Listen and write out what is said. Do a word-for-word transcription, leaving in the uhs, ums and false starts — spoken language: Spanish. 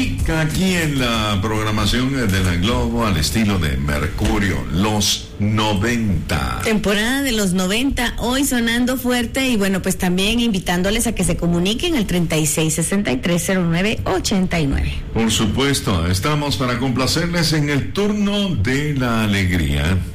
Sí, aquí en la programación de la Globo al estilo de Mercurio, los noventa. Temporada de los noventa, hoy sonando fuerte y bueno, pues también invitándoles a que se comuniquen al treinta y seis sesenta y tres cero nueve ochenta y nueve. Por supuesto, estamos para complacerles en el turno de la alegría.